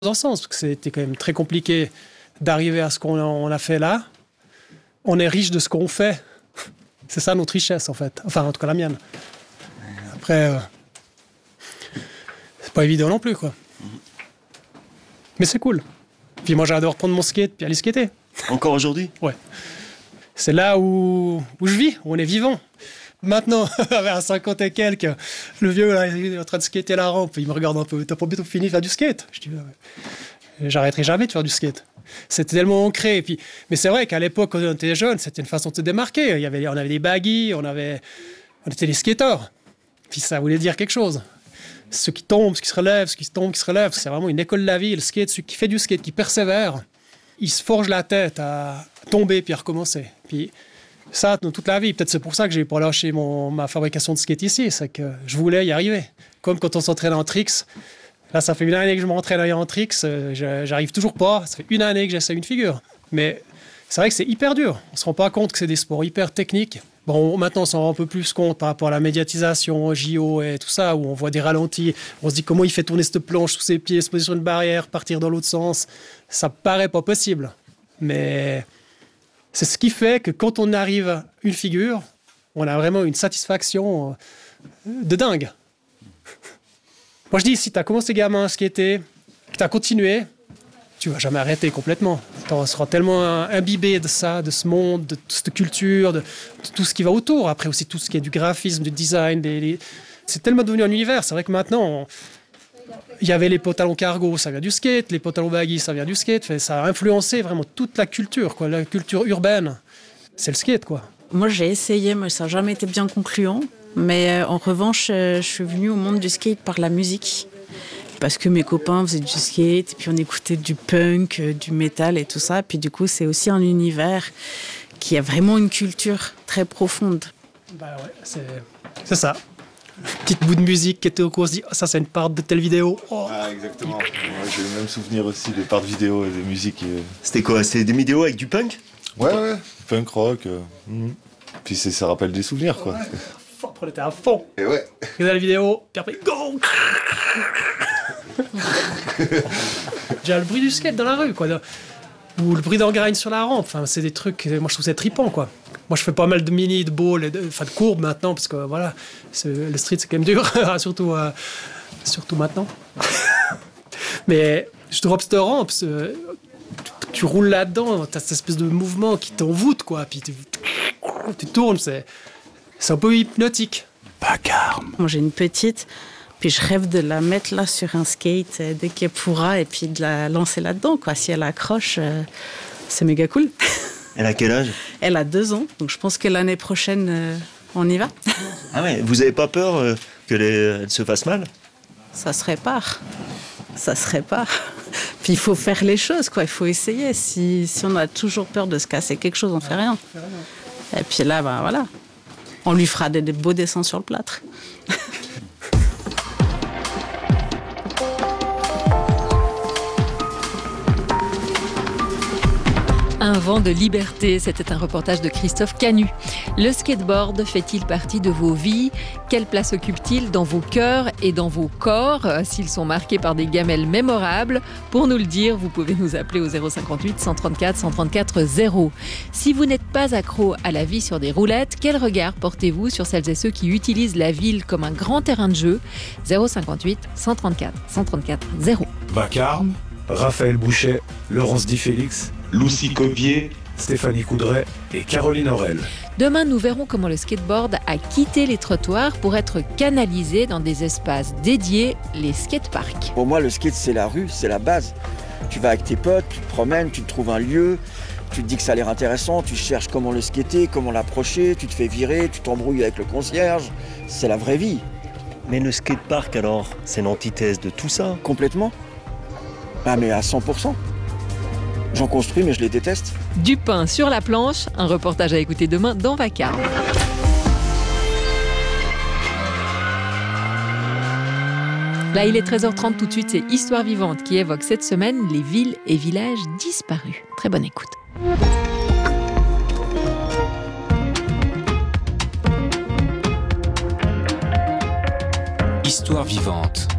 en sens, parce que c'était quand même très compliqué d'arriver à ce qu'on a fait là. On est riche de ce qu'on fait. C'est ça notre richesse, en fait. Enfin, en tout cas, la mienne. Après, c'est pas évident non plus, quoi. Mais c'est cool. Puis moi, j'adore prendre mon skate puis aller skater. Encore aujourd'hui ? Ouais. C'est là où je vis, où on est vivant. Maintenant, à 50 et quelques, le vieux, là, il est en train de skater la rampe. Il me regarde un peu. T'as pas bientôt fini de faire du skate ? Je dis, j'arrêterai jamais de faire du skate. C'était tellement ancré. Mais c'est vrai qu'à l'époque, quand on était jeune, c'était une façon de se démarquer. On avait des baggies, on était des skateurs. Puis ça voulait dire quelque chose. Ceux qui tombent, ceux qui se relèvent, ceux qui tombent, qui se relèvent. C'est vraiment une école de la vie. Le skate, celui qui fait du skate, qui persévère, il se forge la tête à tomber puis à recommencer. Puis ça, dans toute la vie. Peut-être c'est pour ça que j'ai pas lâché ma fabrication de skate ici. C'est que je voulais y arriver. Comme quand on s'entraîne en tricks. Là, ça fait 1 année que je m'entraîne en tricks. J'arrive toujours pas. Ça fait 1 année que j'essaie une figure. Mais c'est vrai que c'est hyper dur. On se rend pas compte que c'est des sports hyper techniques. Bon, maintenant, on s'en rend un peu plus compte par rapport à la médiatisation, JO et tout ça, où on voit des ralentis. On se dit comment il fait tourner cette planche sous ses pieds, se poser sur une barrière, partir dans l'autre sens. Ça paraît pas possible. Mais c'est ce qui fait que quand on arrive à une figure, on a vraiment une satisfaction de dingue. Moi, je dis, si tu as commencé gamin à skater, que tu as continué, tu vas jamais arrêter complètement. Tu seras tellement imbibé de ça, de ce monde, de cette culture, de tout ce qui va autour. Après aussi, tout ce qui est du graphisme, du design. C'est tellement devenu un univers. C'est vrai que maintenant, il y avait les pantalons cargo, ça vient du skate. Les pantalons baggy, ça vient du skate. Ça a influencé vraiment toute la culture, quoi. La culture urbaine, c'est le skate, quoi. Moi, j'ai essayé, mais ça n'a jamais été bien concluant. Mais en revanche, je suis venue au monde du skate par la musique. Parce que mes copains faisaient du skate, et puis on écoutait du punk, du métal et tout ça. Puis du coup, c'est aussi un univers qui a vraiment une culture très profonde. Bah ouais, c'est ça. Petite bout de musique qui était au cours, on se dit, oh, ça c'est une part de telle vidéo. Oh. Ah, exactement. Moi, j'ai le même souvenir aussi des parts de vidéos et des musiques. C'était quoi ? C'était des vidéos avec du punk ? Ouais. Punk rock. Puis ça rappelle des souvenirs, quoi. Ouais. On était à fond. Et ouais. Regardez la vidéo, puis après, go. J'ai le bruit du skate dans la rue, quoi. Ou le bruit d'engraine sur la rampe. Enfin, c'est des trucs, moi je trouve ça trippant, quoi. Moi je fais pas mal de mini, de ball, de courbes maintenant, parce que voilà, le street c'est quand même dur, surtout maintenant. Mais je trouve cette rampe, tu roules là-dedans, t'as cette espèce de mouvement qui t'envoûte, quoi. Puis tu tournes, c'est un peu hypnotique. Bagarme. Moi j'ai une petite. Puis je rêve de la mettre là sur un skate dès qu'elle pourra et puis de la lancer là-dedans, quoi. Si elle accroche, c'est méga cool. Elle a quel âge ? Elle a 2 ans, donc je pense que l'année prochaine, on y va. Ah ouais, vous avez pas peur qu'elle se fasse mal ? Ça se répare. Puis il faut faire les choses, quoi. Il faut essayer. Si on a toujours peur de se casser quelque chose, on fait rien. Et puis là, ben voilà. On lui fera des beaux dessins sur le plâtre. Un vent de liberté, c'était un reportage de Christophe Canu. Le skateboard fait-il partie de vos vies ? Quelle place occupe-t-il dans vos cœurs et dans vos corps ? S'ils sont marqués par des gamelles mémorables, pour nous le dire, vous pouvez nous appeler au 058 134 134 0. Si vous n'êtes pas accro à la vie sur des roulettes, quel regard portez-vous sur celles et ceux qui utilisent la ville comme un grand terrain de jeu ? 058 134 134 0. Vacarme, Raphaël Bouchet, Laurence Di Félix, Lucie Cobier, Stéphanie Coudray et Caroline Aurel. Demain, nous verrons comment le skateboard a quitté les trottoirs pour être canalisé dans des espaces dédiés, les skateparks. Pour moi, le skate, c'est la rue, c'est la base. Tu vas avec tes potes, tu te promènes, tu trouves un lieu, tu te dis que ça a l'air intéressant, tu cherches comment le skater, comment l'approcher, tu te fais virer, tu t'embrouilles avec le concierge. C'est la vraie vie. Mais le skatepark, alors, c'est l'antithèse de tout ça ? Complètement. Ah, mais à 100%. J'en construis, mais je les déteste. Du pain sur la planche, un reportage à écouter demain dans Vacarme. Là, il est 13h30 tout de suite, c'est Histoire vivante qui évoque cette semaine les villes et villages disparus. Très bonne écoute. Histoire vivante.